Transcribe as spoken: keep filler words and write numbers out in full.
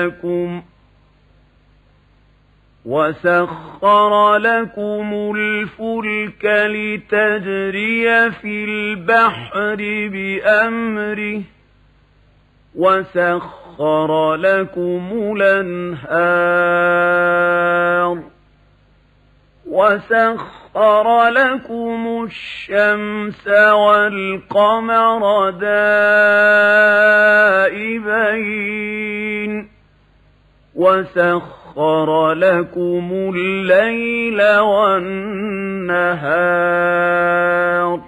لكم وسخر لكم الفلك لتجري في البحر بأمره وسخر لكم الأنهار وسخر لكم الشمس والقمر دائبين وسخر لكم الليل والنهار